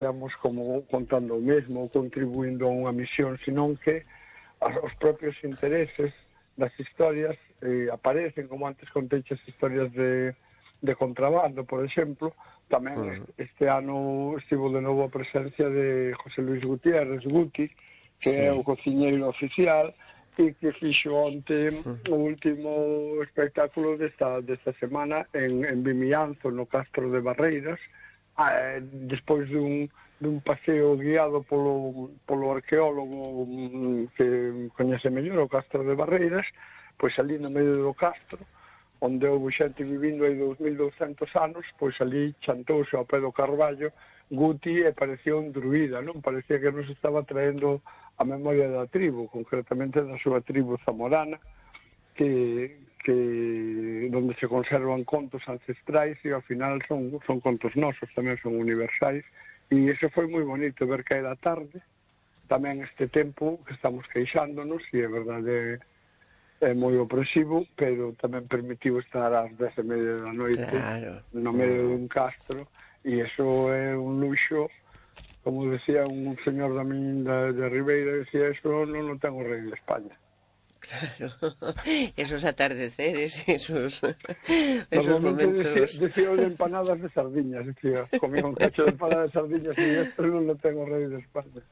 digamos, como contando o mesmo ou contribuindo a unha misión, senón que os propios intereses das historias aparecen, como antes contei as historias de contrabando, por exemplo. Tamén este ano estivo de novo a presencia de José Luis Gutiérrez, Guti, que é o cociñeiro oficial, e que fixo onte o último espectáculo desta semana en Vimianzo, no Castro de Barreiras, despois dun paseo guiado polo arqueólogo que coñece mellor o Castro de Barreiras, pois ali no medio do Castro, onde houve xente vivindo hai 2200 anos, pois ali chantouse ao pé do Carballo Guti e parecía un druida, non? Parecía que nos estaba traendo a memoria da tribu, concretamente da súa tribu zamorana, que donde se conservan contos ancestrais e ao final son contos nosos, tamén son universais, e iso foi moi bonito ver caer a tarde, tamén este tempo que estamos queixándonos, e é verdade é moi opresivo, pero tamén permitiu estar ás 10:30 da noite no medio dun castro, e iso é un luxo, como decía un señor da min de Ribeira, decía, iso non o ten o rei de España. Claro, esos atardeceres, esos momentos. Decía de momentos. empanadas de sardiñas, decía, comía un cacho de empanadas de sardiñas e isto non lo ten o rei de España.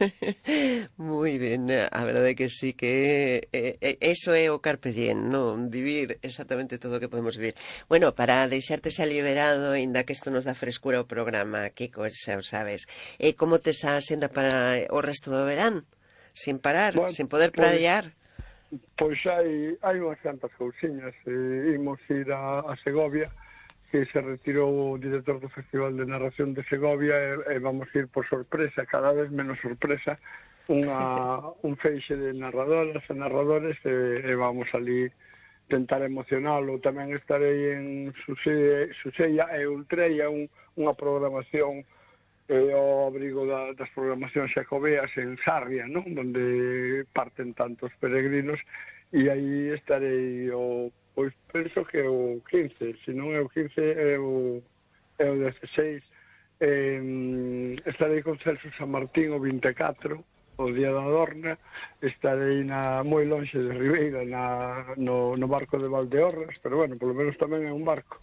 Moi ben, a verdade é que sí, que eso é o carpe diem, non? Vivir exactamente todo o que podemos vivir. Bueno, para deixarte xa liberado, ainda que isto nos dá frescura ao programa, Kiko, xa o sabes, como te xa senda para o resto do verán? Sin parar, Bueno, sin poder praiar? Pois hai unhas cantas cousiñas. Imos ir a Segovia, que se retirou o director do Festival de Narración de Segovia, e vamos ir por sorpresa, cada vez menos sorpresa, un feixe de narradoras e narradores, e vamos ali tentar emocionalo. Tamén estarei en Suseia e Ultreia, unha programación ao abrigo das programacións xacobeas en Sarria, non? Onde parten tantos peregrinos, e aí estarei pois penso que o 15, se non é o 15 é o 16. Estarei con Celso San Martín o 24, o día da Dorna. Estarei moi lonxe de Ribeira, no barco de Valdeorras, pero bueno, polo menos tamén é un barco.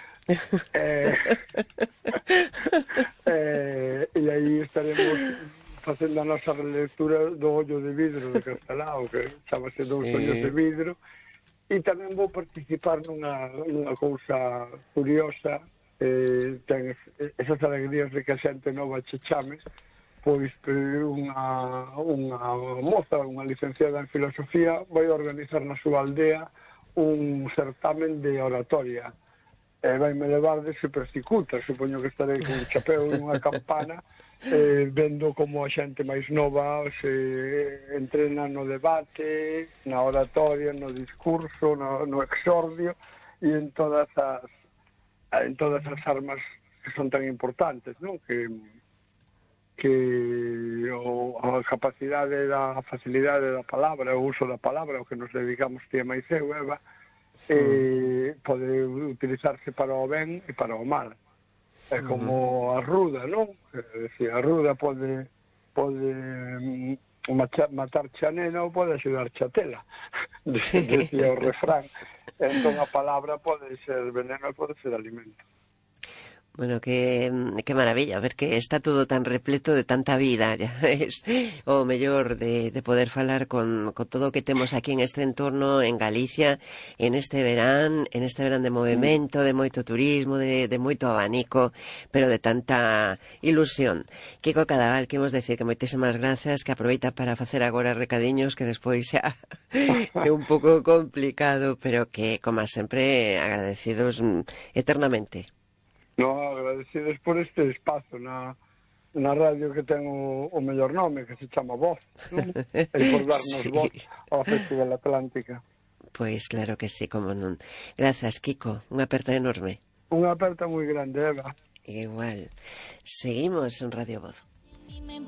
E aí estaremos facendo a nosa relectura do Ollo de Vidro de Castelao, que chamase Dous Ollos de Vidro, e tamén vou participar nunha cousa curiosa. Ten esas alegrías de que a xente nova che chame, pois unha moza, unha licenciada en filosofía, vai organizar na súa aldea un certamen de oratoria. Vai-me levar de supercicuta, supoño que estarei con un chapeu e unha campana, vendo como a xente máis nova se entrena no debate, na oratoria, no discurso, no exordio, e en todas as armas que son tan importantes, non? Que a capacidade a facilidade da palabra, o uso da palabra, o que nos dedicamos tía máis eu, Eva, pode utilizarse para o ben e para o mal. É como a ruda, non? A ruda pode matarche a nena ou pode axudarche a tela, decía o refrán. Entón a palabra pode ser veneno e pode ser alimento. Bueno, qué maravilla, ver que está todo tan repleto de tanta vida, ya es o mellor de poder falar con todo o que temos aquí en este entorno, en Galicia, en este verán de movimento, de moito turismo, de moito abanico, pero de tanta ilusión. Kiko Cadaval, que imos decir que moitísimas grazas, que aproveita para facer agora recadiños, que despois xa é un pouco complicado, pero que, como sempre, agradecidos eternamente. No, agradecidos por este espazo na radio que ten o mellor nome, que se chama Voz, non? E por darnos voz ao Festival Atlántica. Pois claro que sí, como non. Grazas, Kiko, unha aperta enorme. Unha aperta moi grande, Eva. Igual. Seguimos en Radio Voz.